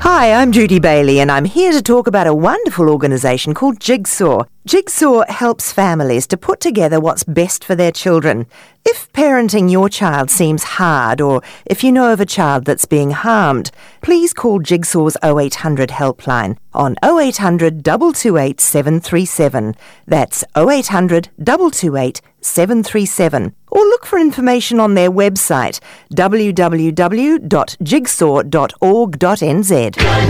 Hi, I'm Judy Bailey and I'm here to talk about a wonderful organisation called Jigsaw. Jigsaw helps families to put together what's best for their children. If parenting your child seems hard or if you know of a child that's being harmed, please call Jigsaw's 0800 helpline on 0800 228 737. That's 0800 228 737. Or look for information on their website www.jigsaw.org.nz.